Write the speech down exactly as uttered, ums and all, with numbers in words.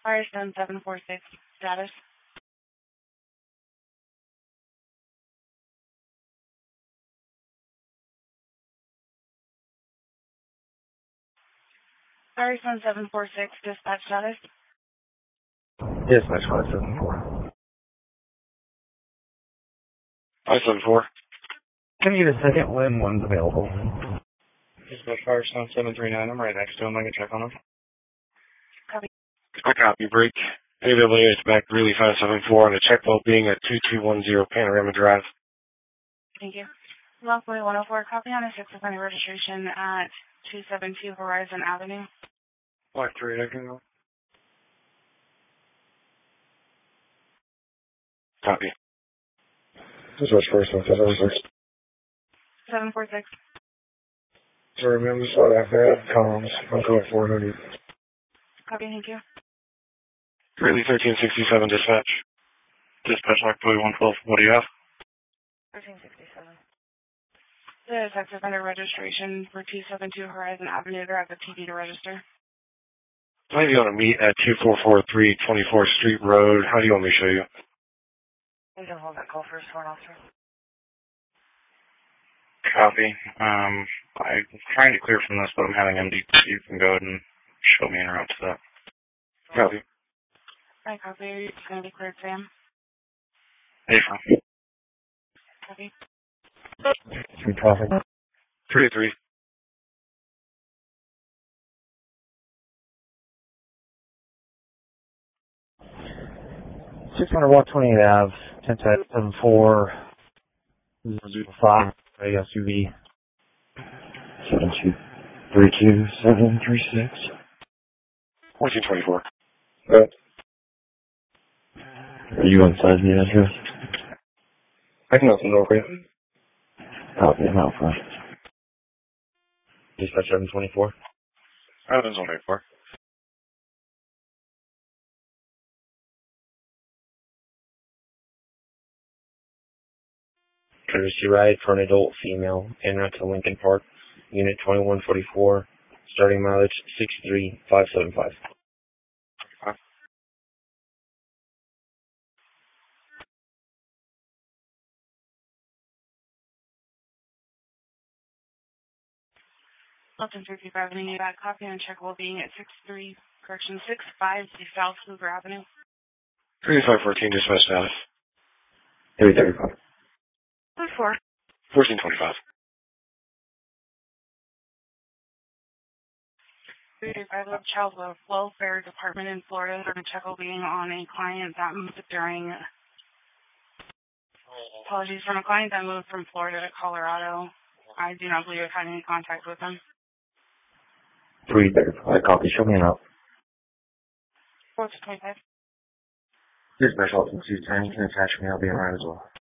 Firestone seven four six, status. Firestone seven four six, dispatch status. Dispatch five seven four. five seven four. Can you get a second when one's available? Dispatch Firestone seven three nine. I'm right next to him. I can check on him. Copy. I copy. Break. A W A is back really five seven four on the check boat being at two two one zero Panorama Drive. Thank you. Lawfully one oh four, copy on a six offender registration at two seven two Horizon Avenue. Black three, I can go. Copy. Dispatch Firestone seven four six. seven four six. Sorry, man, just thought after that comms. I'm going four hundred. Copy, thank you. Greatly thirteen sixty-seven dispatch. Dispatch Lawfully one twelve. What do you have? thirteen sixty-seven. The sex offender registration for two seven two Horizon Avenue. They're at the T V to register. I have you on a meet at two four four three twenty-fourth Street Road. How do you want me to show you? You can hold that call for a sworn officer. Copy. Um, I'm trying to clear from this, but I'm having M D. You can go ahead and show me en route to that. Copy. Right, copy. It's going to be cleared, Sam. Hey, from Copy. Three traffic. three three. six hundred Watt twenty-eight Ave, ten seven four zero five, S U V. seven two three two seven three six. fourteen twenty-four. Right. Are you inside the address? I can open the door for you. Copy, I'm out front. Dispatch seven twenty-four. seven twenty-four. Courtesy ride for an adult female en route to Lincoln Park, Unit twenty-one forty-four, starting mileage six three five seven five. Welcome to Fifth Avenue. You got a copy and check will be at six three, correction, six five South Hoover Avenue. thirty-five fourteen dispatch status. three thirty-five. four. fourteen twenty-five. thirty-five of Child Welfare Department in Florida. The check will be on a client that moved during, apologies, from a client that moved from Florida to Colorado. I do not believe I've had any contact with them. three thirty-five. Copy. Show me an out. four twenty-five. Dispatch Alton two ten. Can attach me. I'll be around as well.